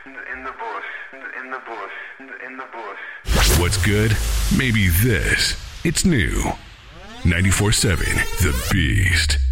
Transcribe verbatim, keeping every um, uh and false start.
in the bush, in the bush, in the bush. What's good? Maybe this. It's new. ninety-four seven The Beast.